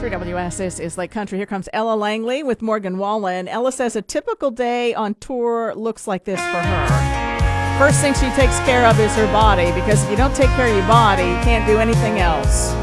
3WS, this is Lake Country. Here comes Ella Langley with Morgan Wallen. Ella says a typical day on tour looks like this for her. First thing she takes care of is her body, because if you don't take care of your body, you can't do anything else.